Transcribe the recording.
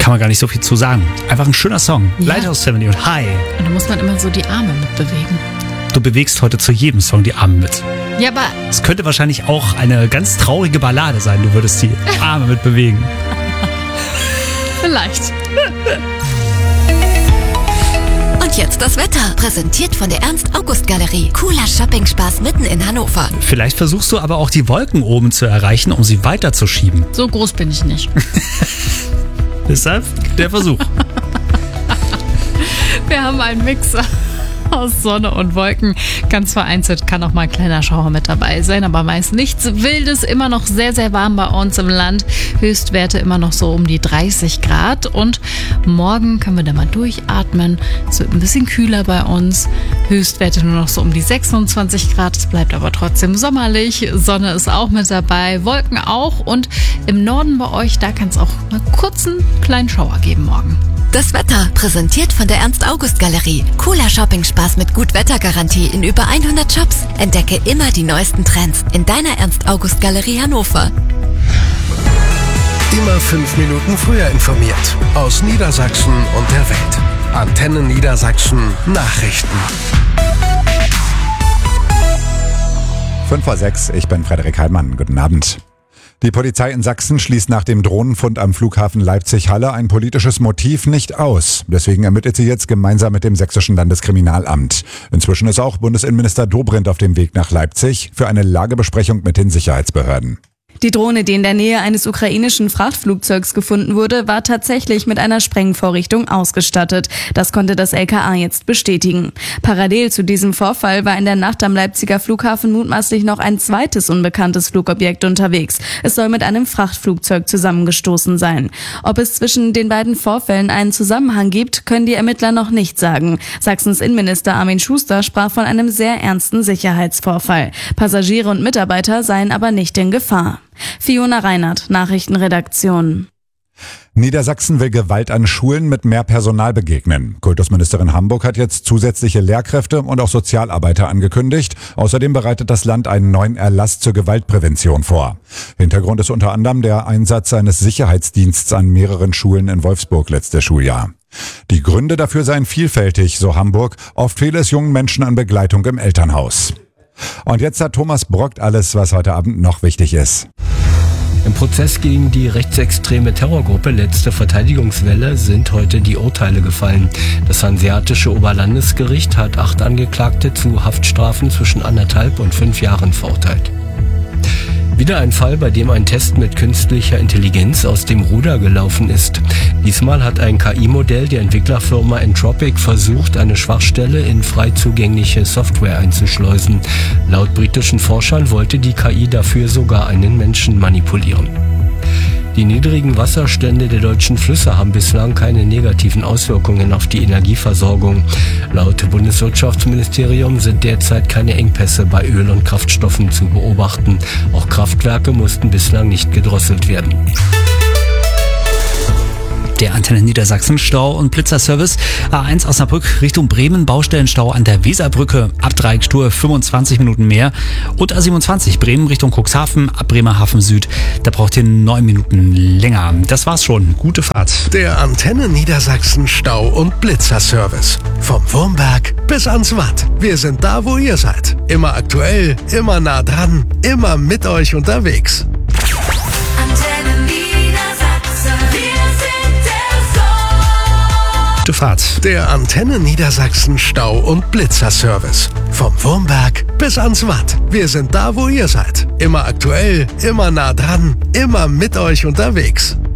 kann man gar nicht so viel zu sagen. Einfach ein schöner Song. Ja. Lighthouse 70 und Hi. Und da muss man immer so die Arme mitbewegen. Du bewegst heute zu jedem Song die Arme mit. Ja, aber... Es könnte wahrscheinlich auch eine ganz traurige Ballade sein. Du würdest die Arme mit bewegen. Vielleicht. Und jetzt das Wetter, präsentiert von der Ernst-August-Galerie. Cooler Shopping-Spaß mitten in Hannover. Vielleicht versuchst du aber auch die Wolken oben zu erreichen, um sie weiterzuschieben. So groß bin ich nicht. Deshalb der Versuch. Wir haben einen Mixer aus Sonne und Wolken. Ganz vereinzelt kann auch mal ein kleiner Schauer mit dabei sein, aber meist nichts Wildes. Immer noch sehr, sehr warm bei uns im Land. Höchstwerte immer noch so um die 30 Grad. Und morgen können wir da mal durchatmen. Es wird ein bisschen kühler bei uns. Höchstwerte nur noch so um die 26 Grad. Es bleibt aber trotzdem sommerlich. Sonne ist auch mit dabei. Wolken auch. Und im Norden bei euch, da kann es auch mal kurz einen kleinen Schauer geben morgen. Das Wetter, präsentiert von der Ernst-August-Galerie. Cooler Shopping-Spaß mit Gut-Wetter-Garantie in über 100 Shops. Entdecke immer die neuesten Trends in deiner Ernst-August-Galerie Hannover. Immer 5 Minuten früher informiert. Aus Niedersachsen und der Welt. Antenne Niedersachsen Nachrichten. 5:06, ich bin Frederik Heilmann. Guten Abend. Die Polizei in Sachsen schließt nach dem Drohnenfund am Flughafen Leipzig-Halle ein politisches Motiv nicht aus. Deswegen ermittelt sie jetzt gemeinsam mit dem Sächsischen Landeskriminalamt. Inzwischen ist auch Bundesinnenminister Dobrindt auf dem Weg nach Leipzig für eine Lagebesprechung mit den Sicherheitsbehörden. Die Drohne, die in der Nähe eines ukrainischen Frachtflugzeugs gefunden wurde, war tatsächlich mit einer Sprengvorrichtung ausgestattet. Das konnte das LKA jetzt bestätigen. Parallel zu diesem Vorfall war in der Nacht am Leipziger Flughafen mutmaßlich noch ein zweites unbekanntes Flugobjekt unterwegs. Es soll mit einem Frachtflugzeug zusammengestoßen sein. Ob es zwischen den beiden Vorfällen einen Zusammenhang gibt, können die Ermittler noch nicht sagen. Sachsens Innenminister Armin Schuster sprach von einem sehr ernsten Sicherheitsvorfall. Passagiere und Mitarbeiter seien aber nicht in Gefahr. Fiona Reinhardt, Nachrichtenredaktion. Niedersachsen will Gewalt an Schulen mit mehr Personal begegnen. Kultusministerin Hamburg hat jetzt zusätzliche Lehrkräfte und auch Sozialarbeiter angekündigt. Außerdem bereitet das Land einen neuen Erlass zur Gewaltprävention vor. Hintergrund ist unter anderem der Einsatz eines Sicherheitsdienstes an mehreren Schulen in Wolfsburg letztes Schuljahr. Die Gründe dafür seien vielfältig, so Hamburg. Oft fehle es jungen Menschen an Begleitung im Elternhaus. Und jetzt hat Thomas Brockt alles, was heute Abend noch wichtig ist. Im Prozess gegen die rechtsextreme Terrorgruppe Letzte Verteidigungswelle sind heute die Urteile gefallen. Das Hanseatische Oberlandesgericht hat 8 Angeklagte zu Haftstrafen zwischen 1,5 und 5 Jahren verurteilt. Wieder ein Fall, bei dem ein Test mit künstlicher Intelligenz aus dem Ruder gelaufen ist. Diesmal hat ein KI-Modell der Entwicklerfirma Entropic versucht, eine Schwachstelle in frei zugängliche Software einzuschleusen. Laut britischen Forschern wollte die KI dafür sogar einen Menschen manipulieren. Die niedrigen Wasserstände der deutschen Flüsse haben bislang keine negativen Auswirkungen auf die Energieversorgung. Laut Bundeswirtschaftsministerium sind derzeit keine Engpässe bei Öl- und Kraftstoffen zu beobachten. Auch Kraftwerke mussten bislang nicht gedrosselt werden. Der Antenne Niedersachsen Stau- und Blitzerservice. A1 Osnabrück Richtung Bremen, Baustellenstau an der Weserbrücke, ab Dreieckstour 25 Minuten mehr. Und A27 Bremen Richtung Cuxhaven, ab Bremerhaven Süd, da braucht ihr 9 Minuten länger. Das war's schon. Gute Fahrt. Der Antenne Niedersachsen Stau- und Blitzerservice. Vom Wurmberg bis ans Watt. Wir sind da, wo ihr seid. Immer aktuell, immer nah dran, immer mit euch unterwegs. Gute Fahrt. Der Antenne Niedersachsen Stau- und Blitzerservice. Vom Wurmberg bis ans Watt. Wir sind da, wo ihr seid. Immer aktuell, immer nah dran, immer mit euch unterwegs.